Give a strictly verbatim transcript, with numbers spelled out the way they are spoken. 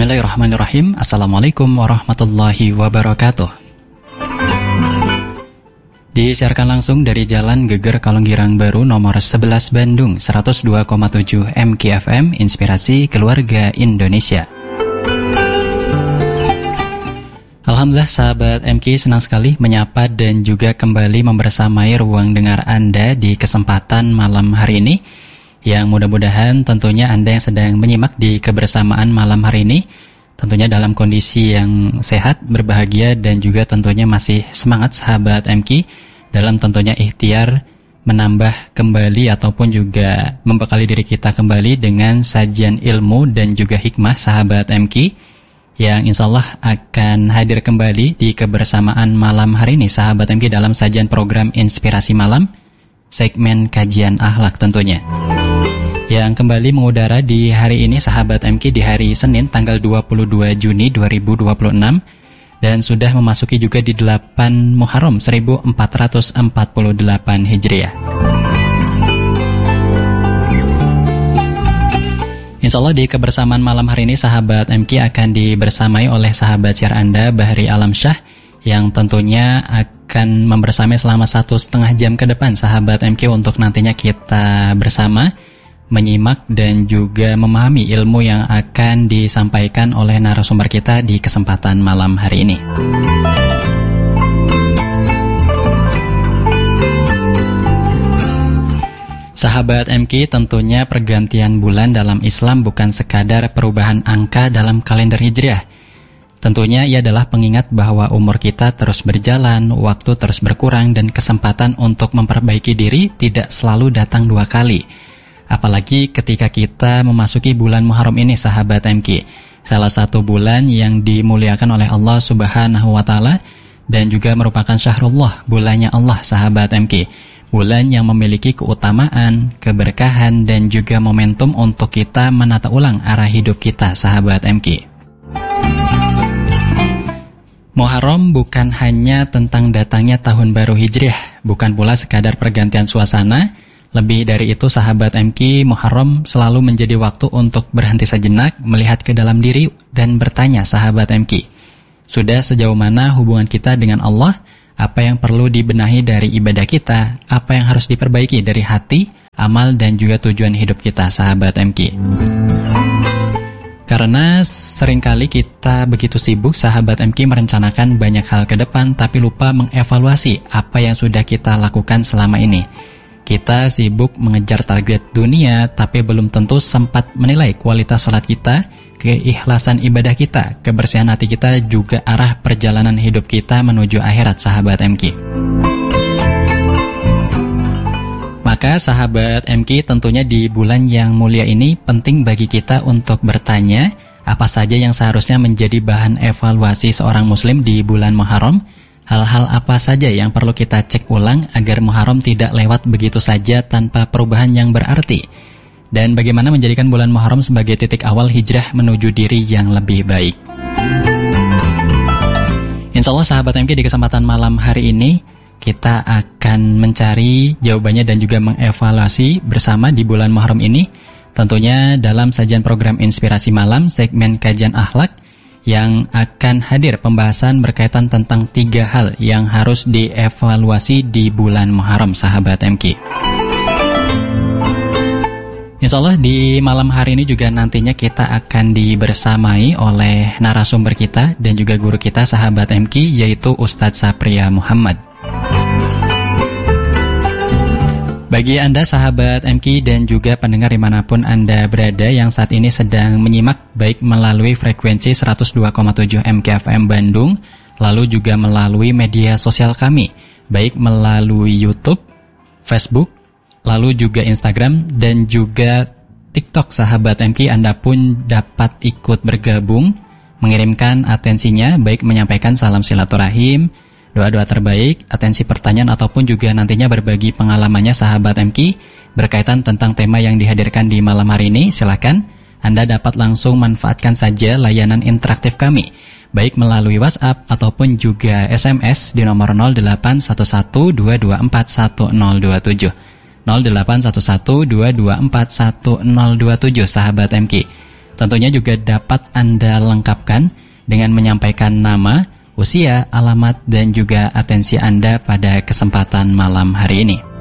Bismillahirrahmanirrahim. Assalamualaikum warahmatullahi wabarakatuh. Disiarkan langsung dari Jalan Geger Kalonggirang Baru nomor sebelas Bandung, seratus dua koma tujuh M K F M, Inspirasi Keluarga Indonesia. Alhamdulillah sahabat M K, senang sekali menyapa dan juga kembali membersamai ruang dengar Anda di kesempatan malam hari ini, yang mudah-mudahan tentunya Anda yang sedang menyimak di kebersamaan malam hari ini tentunya dalam kondisi yang sehat, berbahagia, dan juga tentunya masih semangat sahabat M K dalam tentunya ikhtiar menambah kembali ataupun juga membekali diri kita kembali dengan sajian ilmu dan juga hikmah sahabat M K yang insya Allah akan hadir kembali di kebersamaan malam hari ini sahabat M K dalam sajian program Inspirasi Malam, segmen kajian akhlak tentunya, yang kembali mengudara di hari ini sahabat M K di hari Senin tanggal dua puluh dua Juni dua ribu dua puluh enam dan sudah memasuki juga di delapan Muharram seribu empat ratus empat puluh delapan Hijriah. Insya Allah di kebersamaan malam hari ini sahabat M K akan dibersamai oleh sahabat siar Anda Bahri Alamsyah yang tentunya akan membersamai selama satu setengah jam ke depan sahabat M K untuk nantinya kita bersama menyimak dan juga memahami ilmu yang akan disampaikan oleh narasumber kita di kesempatan malam hari ini. Sahabat M K, tentunya pergantian bulan dalam Islam bukan sekadar perubahan angka dalam kalender Hijriah. Tentunya ia adalah pengingat bahwa umur kita terus berjalan, waktu terus berkurang, dan kesempatan untuk memperbaiki diri tidak selalu datang dua kali. Apalagi ketika kita memasuki bulan Muharram ini sahabat M K, salah satu bulan yang dimuliakan oleh Allah Subhanahu wa taala dan juga merupakan syahrullah, bulannya Allah sahabat M K. Bulan yang memiliki keutamaan, keberkahan, dan juga momentum untuk kita menata ulang arah hidup kita sahabat M K. Muharram bukan hanya tentang datangnya tahun baru Hijriah, bukan pula sekadar pergantian suasana. Lebih dari itu sahabat M K, Muharram selalu menjadi waktu untuk berhenti sejenak, melihat ke dalam diri dan bertanya sahabat M K, sudah sejauh mana hubungan kita dengan Allah? Apa yang perlu dibenahi dari ibadah kita? Apa yang harus diperbaiki dari hati, amal, dan juga tujuan hidup kita sahabat M K? Karena seringkali kita begitu sibuk sahabat M K merencanakan banyak hal ke depan tapi lupa mengevaluasi apa yang sudah kita lakukan selama ini. Kita sibuk mengejar target dunia, tapi belum tentu sempat menilai kualitas sholat kita, keikhlasan ibadah kita, kebersihan hati kita, juga arah perjalanan hidup kita menuju akhirat sahabat M K. Maka sahabat M K, tentunya di bulan yang mulia ini penting bagi kita untuk bertanya, apa saja yang seharusnya menjadi bahan evaluasi seorang muslim di bulan Muharram? Hal-hal apa saja yang perlu kita cek ulang agar Muharram tidak lewat begitu saja tanpa perubahan yang berarti? Dan bagaimana menjadikan bulan Muharram sebagai titik awal hijrah menuju diri yang lebih baik? Insya Allah sahabat M K, di kesempatan malam hari ini kita akan mencari jawabannya dan juga mengevaluasi bersama di bulan Muharram ini, tentunya dalam sajian program Inspirasi Malam, segmen kajian akhlak, yang akan hadir pembahasan berkaitan tentang tiga hal yang harus dievaluasi di bulan Muharram sahabat M K. Insya Allah di malam hari ini juga nantinya kita akan dibersamai oleh narasumber kita dan juga guru kita sahabat M K, yaitu Ustadz Sapria Muhammad. Bagi Anda sahabat M K dan juga pendengar dimanapun Anda berada yang saat ini sedang menyimak baik melalui frekuensi seratus dua koma tujuh M K F M Bandung, lalu juga melalui media sosial kami, baik melalui YouTube, Facebook, lalu juga Instagram dan juga TikTok sahabat M K, Anda pun dapat ikut bergabung, mengirimkan atensinya, baik menyampaikan salam silaturahim, doa-doa terbaik, atensi pertanyaan, ataupun juga nantinya berbagi pengalamannya sahabat M K berkaitan tentang tema yang dihadirkan di malam hari ini. Silakan Anda dapat langsung manfaatkan saja layanan interaktif kami, baik melalui WhatsApp ataupun juga S M S di nomor nol delapan satu satu dua dua empat satu nol dua tujuh nol delapan satu satu dua dua empat satu nol dua tujuh sahabat M K. Tentunya juga dapat Anda lengkapkan dengan menyampaikan nama, usia, alamat, dan juga atensi Anda pada kesempatan malam hari ini.